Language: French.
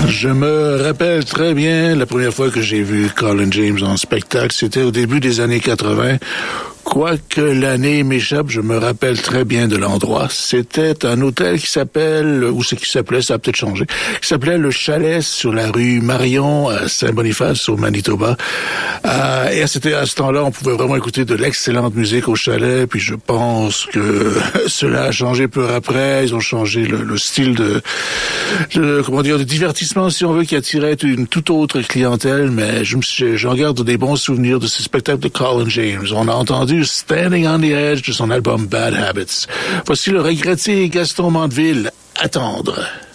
Je me rappelle très bien la première fois que j'ai vu Colin James en spectacle. C'était au début des années 80. Quoique l'année m'échappe, je me rappelle très bien de l'endroit. C'était un hôtel qui s'appelle, ou ce qui s'appelait, ça a peut-être changé, qui s'appelait le Chalet sur la rue Marion à Saint-Boniface au Manitoba. Et c'était à ce temps-là, on pouvait vraiment écouter de l'excellente musique au chalet. Puis je pense que cela a changé peu après. Ils ont changé le style de divertissement, si on veut, qui attirait une toute autre clientèle. Mais j'en garde des bons souvenirs de ce spectacle de Colin James. On a entendu Standing on the Edge de son album Bad Habits. Voici le regretté Gaston Mandeville, Attendre.